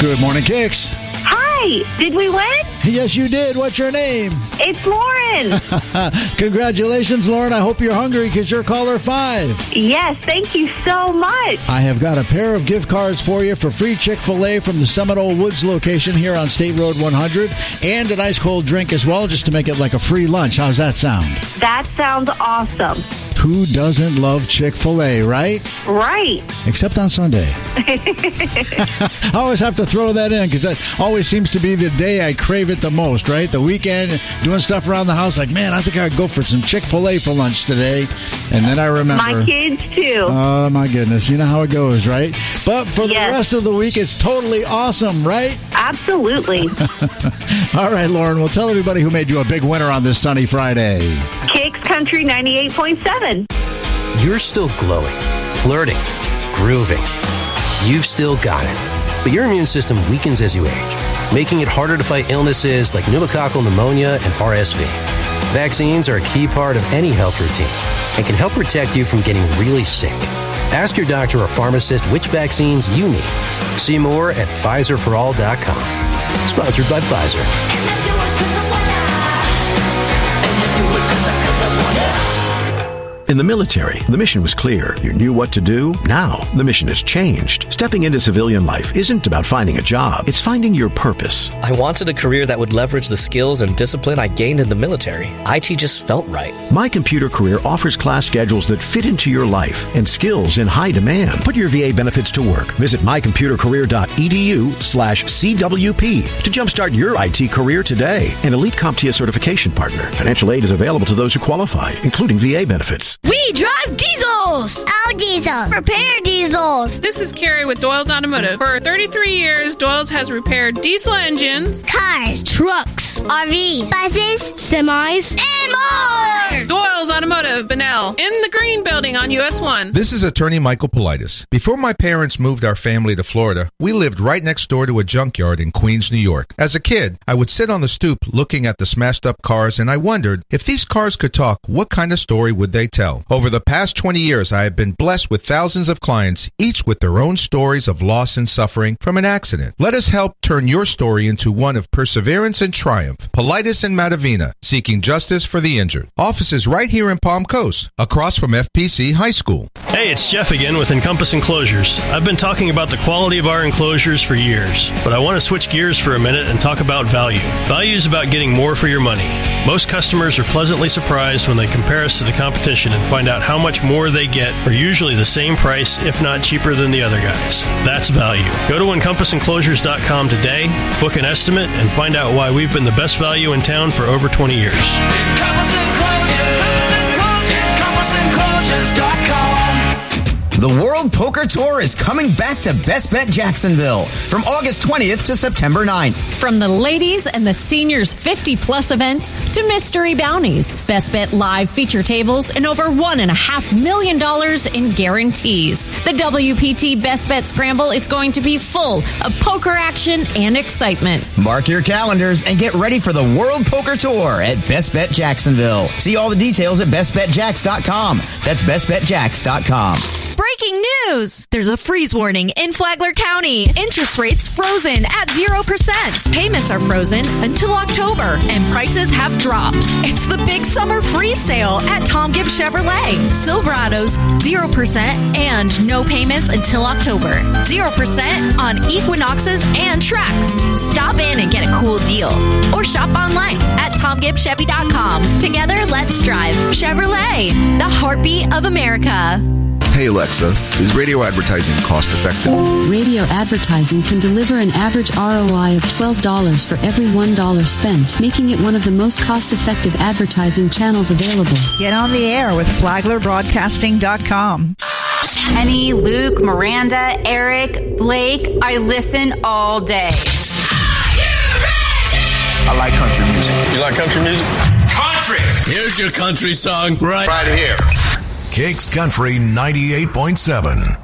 Good morning, Kicks. Hi, did we win? Yes, you did. What's your name? It's Lauren. Congratulations, Lauren. I hope you're hungry because you're caller 5. Yes, thank you so much. I have got a pair of gift cards for you for free Chick-fil-A from the Seminole Woods location here on State Road 100 and an ice cold drink as well, just to make it like a free lunch. How's that sound? That sounds awesome. Who doesn't love Chick-fil-A, right? Right. Except on Sunday. I always have to throw that in because that always seems to be the day I crave it the most, right? The weekend, doing stuff around the house, like, man, I think I'd go for some Chick-fil-A for lunch today. And then I remember. My kids, too. Oh, my goodness. You know how it goes, right? But for the rest of the week, it's totally awesome, right? Absolutely. All right, Lauren, well, tell everybody who made you a big winner on this sunny Friday. Kicks Country 98.7. You're still glowing, flirting, grooving. You've still got it. But your immune system weakens as you age, making it harder to fight illnesses like pneumococcal pneumonia and RSV. Vaccines are a key part of any health routine and can help protect you from getting really sick. Ask your doctor or pharmacist which vaccines you need. See more at PfizerForAll.com. Sponsored by Pfizer. In the military, the mission was clear. You knew what to do. Now, the mission has changed. Stepping into civilian life isn't about finding a job. It's finding your purpose. I wanted a career that would leverage the skills and discipline I gained in the military. IT just felt right. My Computer Career offers class schedules that fit into your life and skills in high demand. Put your VA benefits to work. Visit mycomputercareer.edu/CWP to jumpstart your IT career today. An elite CompTIA certification partner. Financial aid is available to those who qualify, including VA benefits. We drive diesels! Our diesel! Repair diesels! This is Carrie with Doyle's Automotive. For 33 years, Doyle's has repaired diesel engines, cars, trucks, RVs, buses, semis, and more! Doyle's Automotive, Bunnell, in the Green Building on US 1. This is attorney Michael Politis. Before my parents moved our family to Florida, we lived right next door to a junkyard in Queens, New York. As a kid, I would sit on the stoop looking at the smashed up cars, and I wondered, if these cars could talk, what kind of story would they tell? Over the past 20 years, I have been blessed with thousands of clients, each with their own stories of loss and suffering from an accident. Let us help turn your story into one of perseverance and triumph. Politis and Matavina, seeking justice for the injured. Offices right here in Palm Coast, across from FPC High School. Hey, it's Jeff again with Encompass Enclosures. I've been talking about the quality of our enclosures for years, but I want to switch gears for a minute and talk about value. Value is about getting more for your money. Most customers are pleasantly surprised when they compare us to the competition and find out how much more they get for usually the same price, if not cheaper than the other guys. That's value. Go to EncompassEnclosures.com today, book an estimate, and find out why we've been the best value in town for over 20 years. Encompass Enclosures.com. The World Poker Tour is coming back to Best Bet Jacksonville from August 20th to September 9th. From the ladies and the seniors 50-plus events to mystery bounties, Best Bet Live feature tables, and over $1.5 million in guarantees. The WPT Best Bet Scramble is going to be full of poker action and excitement. Mark your calendars and get ready for the World Poker Tour at Best Bet Jacksonville. See all the details at bestbetjacks.com. That's bestbetjacks.com. Breaking news! There's a freeze warning in Flagler County. Interest rates frozen at 0%. Payments are frozen until October, and prices have dropped. It's the big summer freeze sale at Tom Gibbs Chevrolet. Silverados, 0% and no payments until October. 0% on Equinoxes and Trax. Stop in and get a cool deal. Or shop online at TomGibbsChevy.com. Together, let's drive Chevrolet, the heartbeat of America. Hey Alexa, is radio advertising cost effective? Radio advertising can deliver an average ROI of $12 for every $1 spent, making it one of the most cost-effective advertising channels available. Get on the air with FlaglerBroadcasting.com. Penny, Luke, Miranda, Eric, Blake, I listen all day. I like country music. You like country music? Country! Here's your country song right here. Kicks Country 98.7.